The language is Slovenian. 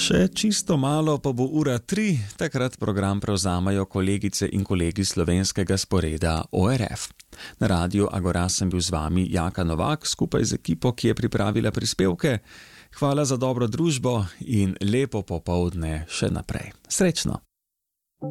Še čisto malo pa bo 3:00, takrat program prevzamajo kolegice in kolegi slovenskega sporeda ORF. Na Radiu Agora sem bil z vami Jaka Novak, skupaj z ekipo, ki je pripravila prispevke. Hvala za dobro družbo in lepo popoldne še naprej. Srečno!